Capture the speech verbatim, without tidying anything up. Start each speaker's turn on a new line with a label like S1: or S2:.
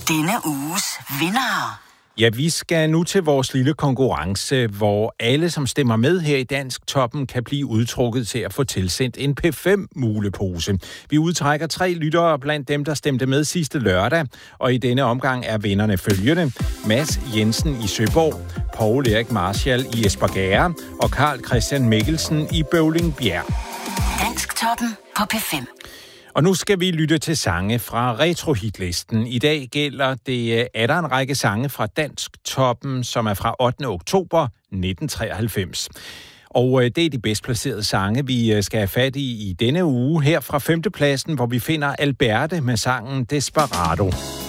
S1: Denne uges vinder.
S2: Ja, vi skal nu til vores lille konkurrence, hvor alle, som stemmer med her i Dansk Toppen, kan blive udtrukket til at få tilsendt en P fem mulepose. Vi udtrækker tre lyttere blandt dem, der stemte med sidste lørdag, og i denne omgang er vinderne følgende: Mads Jensen i Søborg, Poul Erik Marshall i Espergærde og Carl Christian Mikkelsen i Bøvlingbjerg.
S1: Dansk Toppen på P fem.
S2: Og nu skal vi lytte til sange fra retrohitlisten. I dag gælder det, er der en række sange fra Dansk Toppen, som er fra ottende oktober nitten treoghalvfems. Og det er de bedst placerede sange, vi skal have fat i i denne uge, her fra femtepladsen, hvor vi finder Alberte med sangen Desperado.